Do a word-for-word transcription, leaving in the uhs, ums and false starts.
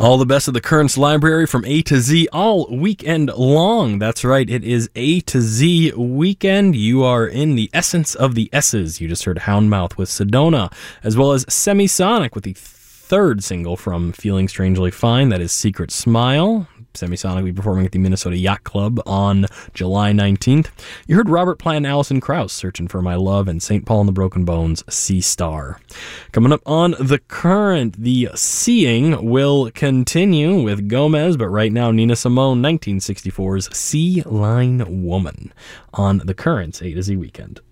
All the best of the Currents Library from A to Z all weekend long. That's right, it is A to Z weekend. You are in the essence of the S's. You just heard Houndmouth with Sedona, as well as Semisonic with the third single from Feeling Strangely Fine. That is Secret Smile. Semisonic will be performing at the Minnesota Yacht Club on July nineteenth. You heard Robert Plant and Alison Krauss, Searching for My Love, and Saint Paul and the Broken Bones, Sea Star. Coming up on The Current, the Seeing will continue with Gomez, but right now Nina Simone, nineteen sixty-four's Sea Line Woman on The Current's A to Z Weekend.